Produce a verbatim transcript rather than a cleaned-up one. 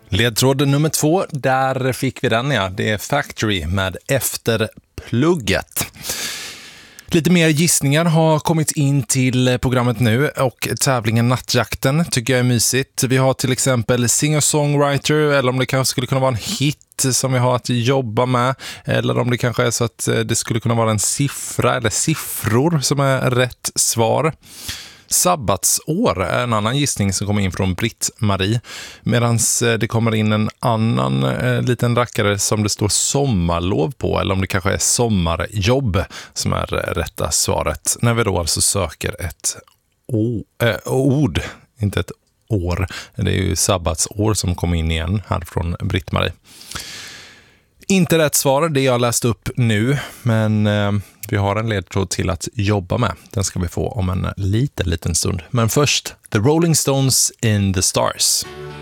Ledtråd nummer två, där fick vi den, ja. Det är Factory med Efterplugget. Lite mer gissningar har kommit in till programmet nu och tävlingen Nattjakten tycker jag är mysigt. Vi har till exempel singer-songwriter, eller om det kanske skulle kunna vara en hit som vi har att jobba med, eller om det kanske är så att det skulle kunna vara en siffra eller siffror som är rätt svar. Sabbatsår är en annan gissning som kommer in från Britt-Marie, medan det kommer in en annan eh, liten rackare som det står sommarlov på, eller om det kanske är sommarjobb som är rätta svaret, när vi då alltså söker ett o- äh, ord, inte ett år. Det är ju sabbatsår som kommer in igen här från Britt-Marie. Inte rätt svar, det jag läst upp nu, men eh, vi har en ledtråd till att jobba med. Den ska vi få om en liten, liten stund. Men först, The Rolling Stones in the Stars.